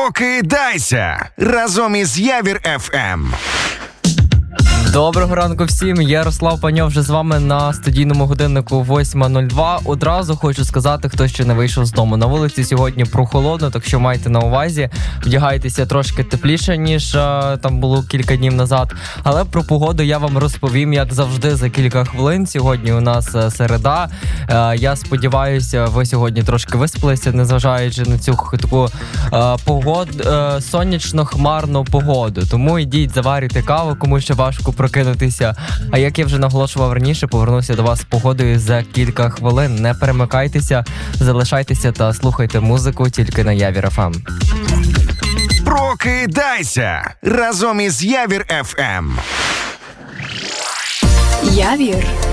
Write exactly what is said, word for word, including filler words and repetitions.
Прокидайся разом із Явір еф ем. Доброго ранку всім, Ярослав Паньов вже з вами на студійному годиннику восьма нуль два. Одразу хочу сказати, хто ще не вийшов з дому. На вулиці сьогодні прохолодно, так що майте на увазі, вдягайтеся трошки тепліше, ніж а, там було кілька днів назад. Але про погоду я вам розповім, як завжди, за кілька хвилин. Сьогодні у нас середа. А, я сподіваюся, ви сьогодні трошки виспалися, незважаючи на цю таку а, погод, а, сонячно-хмарну погоду. Тому йдіть, заварюйте каву, кому ще важко прокинутися. А як я вже наголошував раніше, повернуся до вас з погодою за кілька хвилин. Не перемикайтеся, залишайтеся та слухайте музику тільки на Явір еф ем. Прокидайся разом із Явір еф ем. Явір